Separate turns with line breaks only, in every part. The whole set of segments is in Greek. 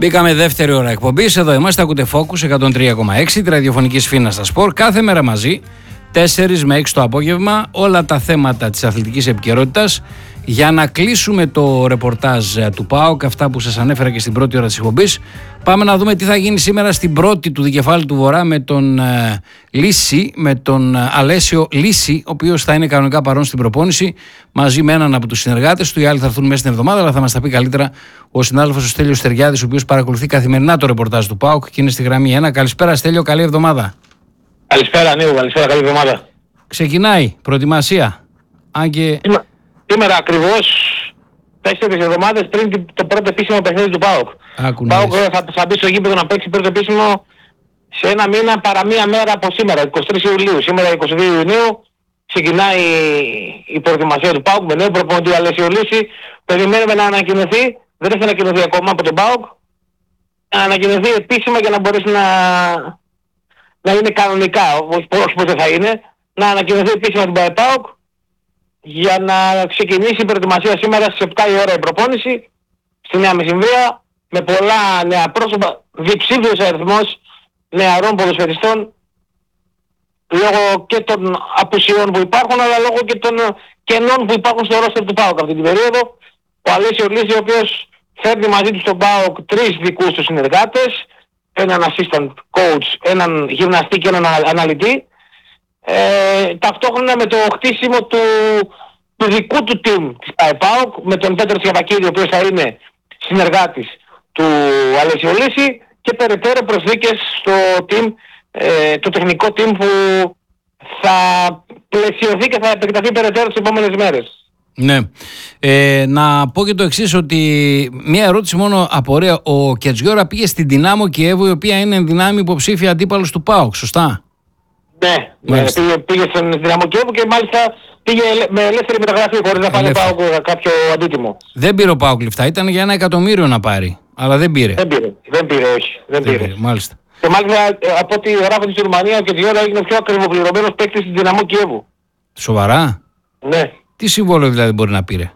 Μπήκαμε δεύτερη ώρα εκπομπής. Εδώ είμαστε, ακούτε Focus 103,6, τη ραδιοφωνική σφήνα στα σπορ. Κάθε μέρα μαζί, 4 με 6 το απόγευμα, όλα τα θέματα της αθλητικής επικαιρότητας. Για να κλείσουμε το ρεπορτάζ του ΠΑΟΚ, αυτά που σας ανέφερα και στην πρώτη ώρα της εκπομπής, πάμε να δούμε τι θα γίνει σήμερα στην πρώτη του δικεφάλου του Βορρά με τον Λύση, με τον Αλέσιο Λύση, ο οποίος θα είναι κανονικά παρόν στην προπόνηση μαζί με έναν από τους συνεργάτες του. Οι άλλοι θα έρθουν μέσα στην εβδομάδα, αλλά θα μας τα πει καλύτερα ο συνάδελφος ο Στέλιος Στεριάδης, ο οποίος παρακολουθεί καθημερινά το ρεπορτάζ του ΠΑΟΚ και είναι στη γραμμή 1. Καλησπέρα, Στέλιο, καλή εβδομάδα.
Καλησπέρα, Νίκο, καλησπέρα, καλή εβδομάδα.
Ξεκινάει προετοιμασία. Αν και...
Σήμερα ακριβώς 4 εβδομάδες πριν το πρώτο επίσημο παιχνίδι του ΠΑΟΚ. Ο ΠΑΟΚ θα μπει στο γήπεδο να παίξει πρώτο επίσημο σε ένα μήνα παρά μία μέρα από σήμερα, 23 Ιουλίου. Σήμερα 22 Ιουνίου ξεκινάει η προετοιμασία του ΠΑΟΚ με νέο προπονητή Αλέσιο Λύση. Περιμένουμε να ανακοινωθεί, δεν έχει ανακοινωθεί ακόμα από τον ΠΑΟΚ, να ανακοινωθεί επίσημα για να μπορέσει να είναι κανονικά, όχι πότε θα είναι, να ανακοινωθεί επίσημα την ΠΑΟΚ για να ξεκινήσει η προετοιμασία σήμερα στις 7 η ώρα η προπόνηση στη Νέα Μεσημβρία με πολλά νέα πρόσωπα, διψήφιος αριθμός νεαρών ποδοσφαιριστών λόγω και των απουσιών που υπάρχουν αλλά λόγω και των κενών που υπάρχουν στο ρόστερ του ΠΑΟΚ αυτή την περίοδο. Ο Αλέσιο Λύση, ο οποίος φέρνει μαζί του στον ΠΑΟΚ 3 δικούς του συνεργάτες, έναν assistant coach, έναν γυμναστή και έναν αναλυτή, ταυτόχρονα με το χτίσιμο του δικού του team της ΠΑΟΚ με τον Πέτρο Τσιαβακίδη, ο οποίος θα είναι συνεργάτης του Αλέσιο Λύση, και περαιτέρω προσθήκες στο team, το τεχνικό team που θα πλαισιωθεί και θα επεκταθεί περαιτέρω τις επόμενες μέρες.
Ναι. Να πω και το εξής, ότι μια ερώτηση μόνο απορρέα. Ο Κετζιόρα πήγε στην Δυνάμο Κιέβου, η οποία είναι εν δυνάμει υποψήφια αντίπαλος του ΠΑΟΚ, σωστά?
Ναι, πήγε στην Δυνάμο Κιέβου και μάλιστα πήγε με ελεύθερη μεταγραφή χωρίς να πάρει ΠΑΟΚ κάποιο αντίτιμο.
Δεν πήρε ο ΠΑΟΚ λεφτά, ήταν για 1 εκατομμύριο να πάρει, αλλά δεν πήρε.
Δεν πήρε, όχι. Δεν πήρε.
Μάλιστα.
Και μάλιστα από ό,τι γράφεται στη Ρουμανία, ο Κετζιόρα έγινε ο πιο ακριβοπληρωμένος παίκτης στην Δυναμό Κιέβου.
Σοβαρά?
Ναι.
Τι συμβόλαιο δηλαδή μπορεί να πήρε?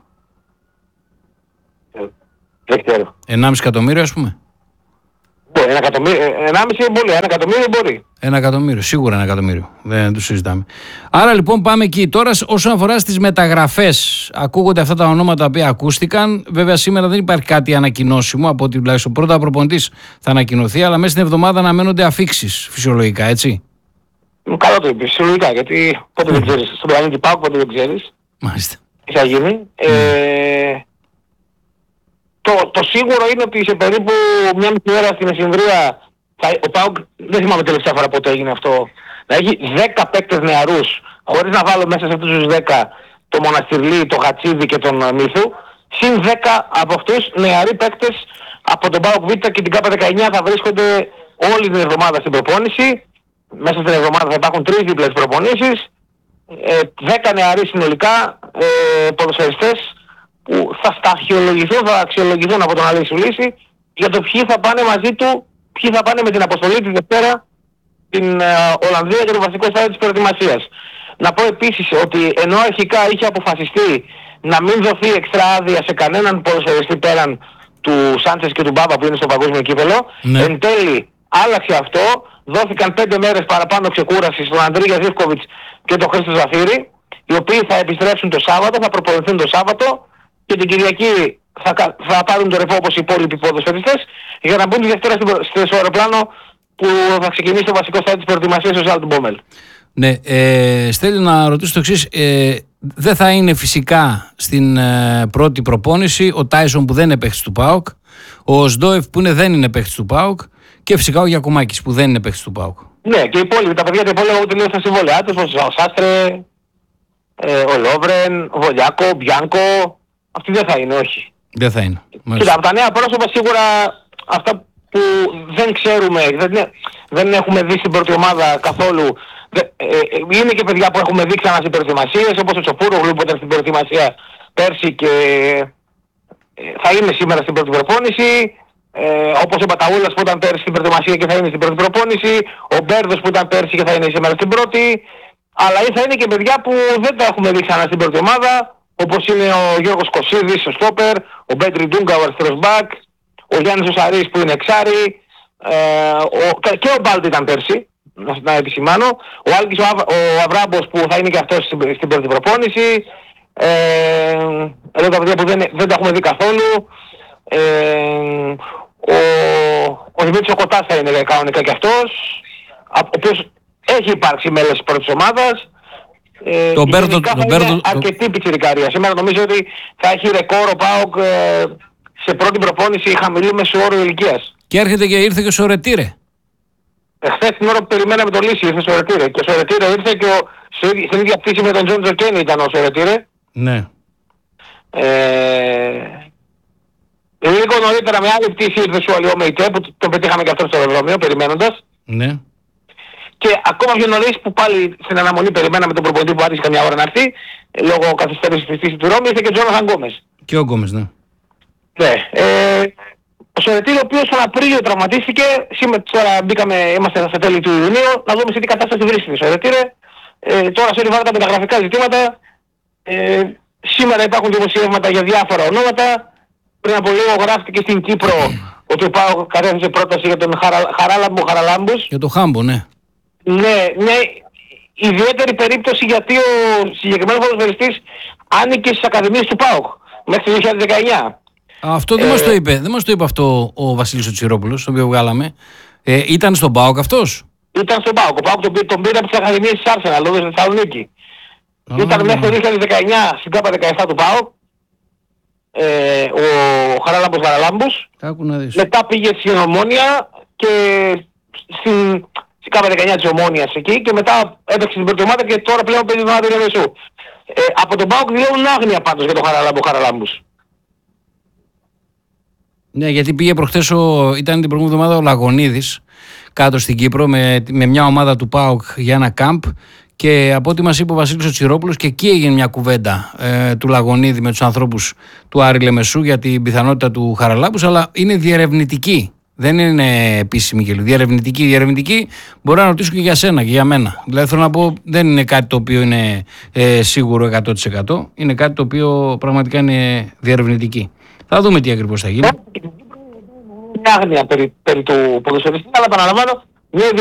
Δεν ξέρω.
1,5 εκατομμύριο ας πούμε?
1,5 μπορεί, 1 εκατομμύριο μπορεί.
1 εκατομμύριο, σίγουρα 1 εκατομμύριο. Δεν το συζητάμε. Άρα λοιπόν πάμε εκεί. Τώρα όσον αφορά στις μεταγραφές, ακούγονται αυτά τα ονόματα που ακούστηκαν. Βέβαια σήμερα δεν υπάρχει κάτι ανακοινώσιμο, από ότι τουλάχιστον πρώτα προπονητής θα ανακοινωθεί, αλλά μέσα στην εβδομάδα αναμένονται αφίξεις φυσιολογικά, έτσι.
Καλά το είπες, φυσιολογικά, γιατί πότε δεν ξέρεις. Στον πλανήτη ΠΑΟΚ πότε δεν ξέρεις.
Μάλιστα.
Τι θα γίνει. Το σίγουρο είναι ότι σε περίπου μια μισή ώρα στην Μεσημβρία ο ΠΑΟΚ, δεν θυμάμαι τελευταία φορά πότε έγινε αυτό, να έχει 10 παίκτες νεαρούς, χωρίς να βάλω μέσα σε αυτούς τους 10 το Μοναστηρλί, το Χατσίδι και τον Μύθου, συν 10 από αυτούς νεαροί παίκτες από τον ΠΑΟΚ Β και την ΚΑΠΑ19 θα βρίσκονται όλη την εβδομάδα στην προπόνηση. Μέσα στην εβδομάδα θα υπάρχουν 3 δίπλες προπονήσεις, 10 νεαροί συνολικά ποδοσφαιριστές που θα σταχυολογηθούν, θα αξιολογηθούν από τον Αλέσιο Λύση για το ποιοι θα πάνε μαζί του, ποιοι θα πάνε με την αποστολή τη Δευτέρα στην Ολλανδία για το βασικό στάδιο της προετοιμασίας. Να πω επίσης ότι ενώ αρχικά είχε αποφασιστεί να μην δοθεί εξτρά άδεια σε κανέναν ποδοσφαιριστή πέραν του Σάντσες και του Μπάμπα που είναι στο παγκόσμιο κύπελλο, εν τέλει άλλαξε αυτό, δόθηκαν 5 μέρες παραπάνω ξεκούραση στον Αντρίγια Ζίβκοβιτς και τον Χρήστο Ζαφύρη, οι οποίοι θα επιστρέψουν το Σάββατο, θα προπονηθούν το Σάββατο και την Κυριακή θα πάρουν το ρεπό όπως οι υπόλοιποι ποδοσφαιριστές για να μπουν τη Δευτέρα στο αεροπλάνο που θα ξεκινήσει το βασικό στάδιο της προετοιμασίας στο Ζάλτου Μπόμελ.
Ναι, Στέλιο, να ρωτήσω το εξής. Δεν θα είναι φυσικά στην πρώτη προπόνηση ο Τάισον που δεν είναι παίκτης του ΠΑΟΚ, ο Σντόεφ που δεν είναι παίκτης του ΠΑΟΚ και φυσικά ο Γιακουμάκης που δεν είναι παίκτης του ΠΑΟΚ.
Ναι, και οι υπόλοιποι, τα παιδιά τα υπόλοιπα που τελείωσαν στα συμβόλαιά τους, ο Σάστρε, ο Λόβρεν, ο Βολιάκο, ο Μπιάνκο, αυτοί δεν θα είναι, όχι.
Δεν θα είναι.
Κοίτα, από τα νέα πρόσωπα σίγουρα αυτά που δεν ξέρουμε, δεν έχουμε δει στην πρώτη ομάδα καθόλου, είναι και παιδιά που έχουμε δει ξανά στις προετοιμασίες, όπως ο Τσοπούρογλου που ήταν στην προετοιμασία πέρσι και θα είναι σήμερα στην πρώτη προπόνηση, όπως ο Παταούλας που ήταν πέρσι στην προετοιμασία και θα είναι στην πρώτη προπόνηση, ο Μπέρδος που ήταν πέρσι και θα είναι σήμερα στην πρώτη, αλλά θα είναι και παιδιά που δεν τα έχουμε δει ξανά στην πρώτη ομάδα, όπως είναι ο Γιώργος Κωσίδης, ο Στόπερ, ο Μπέτρι Ντούγκα, ο αριστερός μπακ, ο Γιάννης ο Σαρής που είναι εξάρι, και ο Μπάλτ ήταν πέρσι, να επισημάνω, ο Άλκης ο Αβράμπος που θα είναι και αυτός στην πρώτη προπόνηση, εδώ τα παιδιά που δεν τα έχουμε δει καθόλου, ο Δημήτρης ο Κοτάς θα είναι κανονικά και αυτός, ο οποίος έχει υπάρξει μέλος της πρώτης ομάδας.
Τον Μπέρτο,
αρκετή πιτσιρικάρια. Σήμερα νομίζω ότι θα έχει ρεκόρ ο ΠΑΟΚ σε πρώτη προπόνηση χαμηλού μεσοόρου ηλικίας.
Και ήρθε και ο Σορετήρε.
Χθες την ώρα που περιμέναμε το Λύση ήρθε ο Σορετήρε. Και ο Σορετήρε ήρθε και στην ίδια πτήση με τον Τζον Τζοκένι ήταν ο Σορετήρε.
Ναι.
Λίγο νωρίτερα με άλλη πτήση ήρθε ο Αλιό Μεϊτέ που τον πετύχαμε και αυτό στο αεροδρόμιο περιμένοντας.
Ναι.
Και ακόμα πιο νωρίς που πάλι στην αναμονή περιμέναμε τον προπονητή που άρχισε καμιά ώρα να έρθει, λόγω καθυστέρησης της πτήσης του Ρώμη, ήρθε και ο Τζόναθαν Γκόμες.
Και ο Γκόμες, ναι.
Ναι. Ο Σορετήρη ο οποίος τον Απρίλιο τραυματίστηκε, σήμερα τώρα είμαστε στα τέλη του Ιουνίου, να δούμε σε τι κατάσταση βρίσκεται ο Σορετήρη. Τώρα σε ό,τι βάρει τα μεταγραφικά ζητήματα, σήμερα υπάρχουν δημοσιεύματα για διάφορα ονόματα. Πριν από λίγο γράφτηκε στην Κύπρο ότι ο ΠΑΟΚ κατέθεσε πρόταση για τον Χαραλάμπους.
Για το Χάμπο, ναι.
Ναι, ιδιαίτερη περίπτωση γιατί ο συγκεκριμένος ποδοσφαιριστής άνοικε στις ακαδημίες του ΠΑΟΚ μέχρι το 2019.
Αυτό δεν μας το είπε. Δεν μας το είπε αυτό ο Βασίλης ο Τσιρόπουλος, τον οποίο βγάλαμε. Ήταν στον ΠΑΟΚ αυτός.
Ήταν στον ΠΑΟΚ. Ο ΠΑΟΚ τον πήρε από τις ακαδημίες της Arsenal, εδώ στη Θεσσαλονίκη. Ήταν μέχρι το 2019 στην ΚΑΠΑ 17 του ΠΑΟΚ. Ο Χαραλάμπους. Μετά πήγε στην Ομόνια και στην ΚΑΠΑ 19 της Ομόνιας εκεί και μετά έπαιξε στην πρώτη ομάδα και τώρα πλέον παίζει τον Άδειο Μεσού. Από τον ΠΑΟΚ δηλώνουν άγνοια πάντως για τον Χαραλάμπους.
Ναι, γιατί πήγε προχθές, ήταν την προηγούμενη εβδομάδα ο Λαγωνίδης κάτω στην Κύπρο με μια ομάδα του ΠΑΟΚ για ένα κάμπ και από ό,τι μας είπε ο Βασίλης ο Τσιρόπουλος και εκεί έγινε μια κουβέντα του Λαγωνίδη με τους ανθρώπους του Άρη Λεμεσού για την πιθανότητα του Χαραλάμπους, αλλά είναι διερευνητική. Δεν είναι επίσημη και διερευνητική. Διερευνητική μπορεί να ρωτήσω και για σένα και για μένα. Δηλαδή θέλω να πω δεν είναι κάτι το οποίο είναι σίγουρο 100%. Είναι κάτι το οποίο πραγματικά είναι διερευνητική. Θα δούμε τι ακριβώς θα γίνει.
Μια άγνοια περί του ποδοσφαιριστή, αλλά επαναλαμβάνω, μια